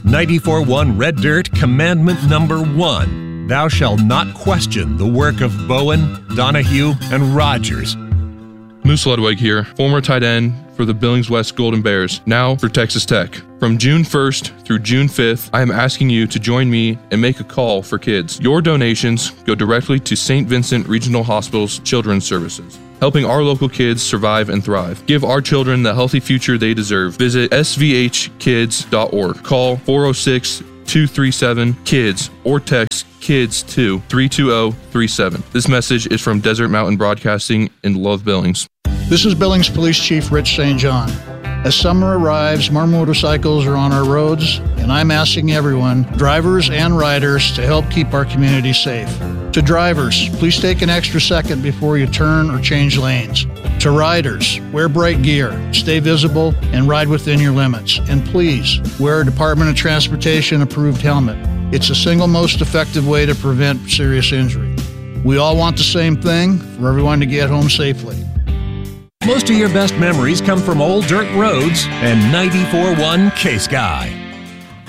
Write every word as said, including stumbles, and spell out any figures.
ninety-four one Red Dirt Commandment Number One. Thou shalt not question the work of Bowen, Donahue, and Rogers. Moose Ludwig here, former tight end for the Billings West Golden Bears, now for Texas Tech. From June first through June fifth, I am asking you to join me and make a call for kids. Your donations go directly to Saint Vincent Regional Hospital's Children's Services, helping our local kids survive and thrive. Give our children the healthy future they deserve. Visit s v h kids dot org. Call four oh six, two three seven, KIDS or text KIDS to three two zero three seven. This message is from Desert Mountain Broadcasting in Love Billings. This is Billings Police Chief Rich Saint John. As summer arrives, more motorcycles are on our roads, and I'm asking everyone, drivers and riders, to help keep our community safe. To drivers, please take an extra second before you turn or change lanes. To riders, wear bright gear, stay visible, and ride within your limits. And please, wear a Department of Transportation approved helmet. It's the single most effective way to prevent serious injury. We all want the same thing, for everyone to get home safely. Most of your best memories come from old dirt roads and ninety-four one K-Sky.